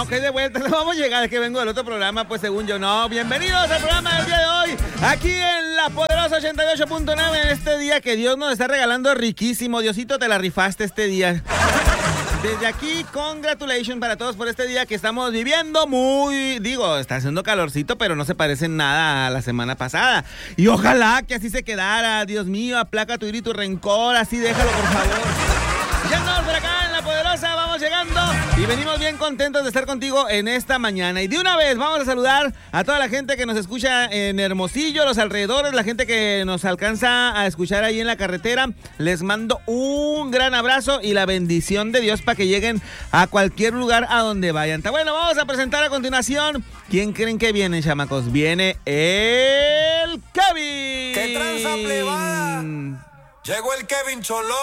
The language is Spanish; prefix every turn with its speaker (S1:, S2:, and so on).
S1: ok, de vuelta, no vamos a llegar, es que vengo del otro programa, pues según yo, no. Bienvenidos al programa del día de hoy, aquí en La Poderosa 88.9, en este día que Dios nos está regalando riquísimo. Diosito, te la rifaste este día. Desde aquí, congratulations para todos por este día que estamos viviendo está haciendo calorcito, pero no se parece en nada a la semana pasada. Y ojalá que así se quedara. Dios mío, aplaca tu ira y tu rencor, así déjalo, por favor. Ya andamos por acá en La Poderosa, vamos llegando y venimos bien contentos de estar contigo en esta mañana. Y de una vez vamos a saludar a toda la gente que nos escucha en Hermosillo, los alrededores, la gente que nos alcanza a escuchar ahí en la carretera. Les mando un gran abrazo y la bendición de Dios para que lleguen a cualquier lugar a donde vayan. Bueno, vamos a presentar a continuación. ¿Quién creen que viene, chamacos? Viene el Kevin.
S2: ¡Qué tranza plebada! Llegó el Kevin Cholón.